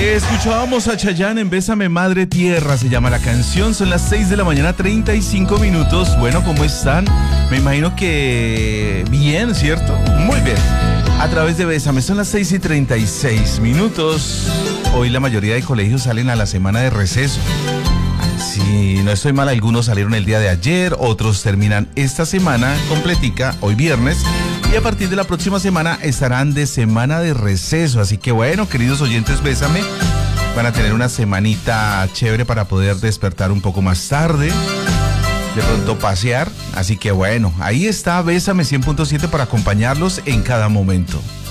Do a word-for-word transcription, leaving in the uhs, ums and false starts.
Escuchábamos a Chayanne en Bésame Madre Tierra, se llama la canción, son las seis de la mañana, treinta y cinco minutos. Bueno, ¿cómo están? Me imagino que bien, ¿cierto? Muy bien. A través de Bésame, son las seis y treinta y seis minutos. Hoy la mayoría de colegios salen a la semana de receso. Si no estoy mal, algunos salieron el día de ayer, otros terminan esta semana completica, hoy viernes, y a partir de la próxima semana estarán de semana de receso. Así que bueno, queridos oyentes, Bésame, van a tener una semanita chévere para poder despertar un poco más tarde, de pronto pasear. Así que bueno, ahí está Bésame cien punto siete para acompañarlos en cada momento.